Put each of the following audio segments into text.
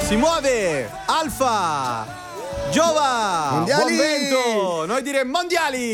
Si muove Alfa. Giova, mondiali. Buon vento, noi diremo mondiali.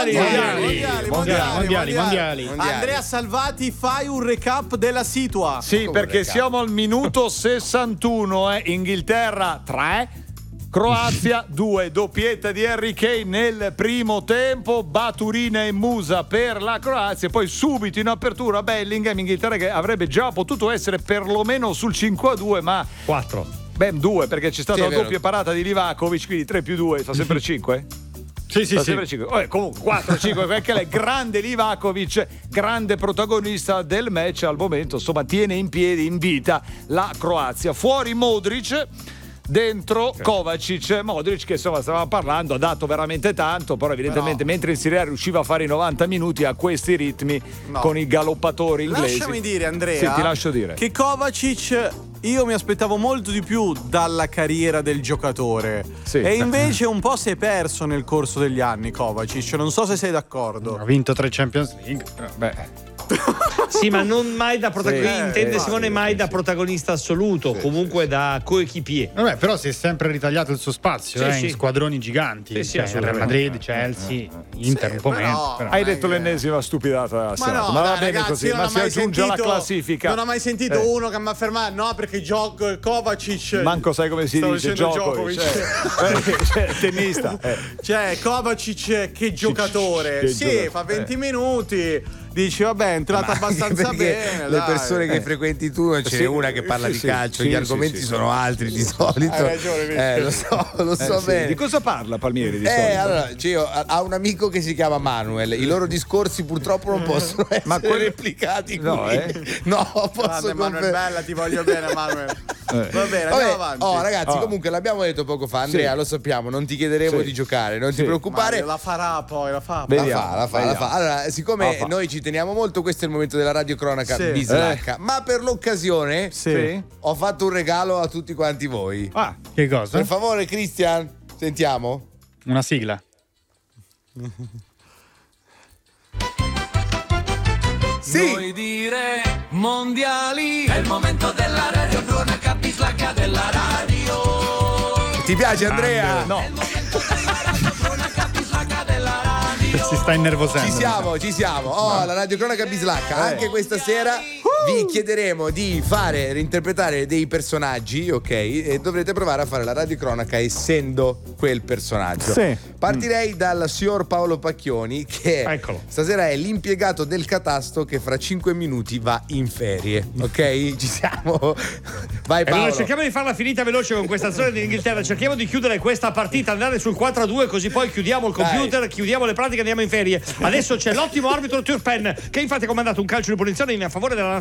Mondiali. Andrea Salvati, fai un recap della situa. Sì, perché siamo al minuto 61, Inghilterra 3, Croazia 2, doppietta di Harry Kane nel primo tempo, Baturina e Musa per la Croazia, poi subito in apertura Bellingham, Inghilterra che avrebbe già potuto essere perlomeno sul 5-2, ma 4. Ben 2, perché c'è stata Sì, una doppia parata di Livakovic, quindi 3 più 2 fa sempre 5? Sì. Sempre 5. Comunque 4-5 perché lei grande Livakovic, grande protagonista del match al momento, insomma tiene in piedi, in vita la Croazia. Fuori Modric, dentro Kovacic. Modric che insomma stavamo parlando, ha dato veramente tanto, però evidentemente mentre in Serie A riusciva a fare i 90 minuti a questi ritmi con i galoppatori inglesi. Lasciami dire, Andrea, sì, ti lascio dire che Kovacic io mi aspettavo molto di più dalla carriera del giocatore, sì. E invece un po' si è perso nel corso degli anni Kovacic, non so se sei d'accordo. Ha vinto 3 Champions League. Sì, ma non mai da protagonista, intende Simone, mai da sì. protagonista assoluto, comunque da coequipier. Vabbè, però si è sempre ritagliato il suo spazio Sì. in squadroni giganti. Sì, Real assolutamente. Madrid, Chelsea, Inter un po' meno. Però. Hai detto l'ennesima stupidata, Ma no, va dai, bene ragazzi, così, io non ma ho si mai aggiunge alla sentito- classifica. Non ho mai sentito uno che mi ha affermato no perché gioco Kovacic. Manco sai come si Stavo dice dicendo Djokovic. Tennista. Cioè Kovacic che giocatore. Che Sì, giocatore. fa 20 minuti. Dici vabbè, è entrata abbastanza perché bene. le dai. persone che frequenti tu non ce n'è una che parla di calcio, gli argomenti sono altri di solito. Hai ragione, lo so Sì. bene. Di cosa parla Palmieri di solito? Allora, cioè, io ha un amico che si chiama Manuel. I loro discorsi purtroppo non possono essere replicati qui. No, No, posso Grande Manuel Bella, ti voglio bene Manuel. Va bene, andiamo avanti. Ragazzi, comunque l'abbiamo detto poco fa, Andrea, Sì. lo sappiamo, non ti chiederemo Sì. di giocare, non ti Sì. preoccupare. Ma la farà poi, la fa. Vediamo. La fa. Allora, siccome La fa. noi ci teniamo molto, questo è il momento della radiocronaca Sì. bislacca. Ma per l'occasione Sì. ho fatto un regalo a tutti quanti voi. Ah, che cosa? Per favore, Christian, sentiamo. Una sigla. Sì. Vuoi dire mondiali? È il momento della radio cronaca bislacca della radio. Ti piace, Andrea? No. È il momento della radio cronaca bislacca della radio. Si sta innervosendo. Ci siamo. La radiocronaca bislacca. Anche questa sera vi chiederemo di reinterpretare dei personaggi, ok? E dovrete provare a fare la radiocronaca essendo quel personaggio. Sì. Partirei dal signor Paolo Pacchioni, che Eccolo. stasera è l'impiegato del catasto che fra 5 minuti va in ferie. Ok? Ci siamo? Vai Paolo. Allora cerchiamo di farla finita veloce con questa storia dell'Inghilterra. Cerchiamo di chiudere questa partita, andare sul 4-2, così poi chiudiamo il computer, chiudiamo le pratiche e andiamo in ferie. Adesso c'è l'ottimo arbitro Turpen, che infatti ha comandato un calcio di punizione in favore della